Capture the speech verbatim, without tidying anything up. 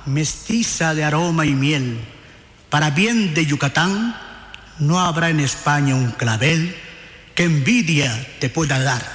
mestiza de aroma y miel, para bien de Yucatán, no habrá en España un clavel que envidia te pueda dar.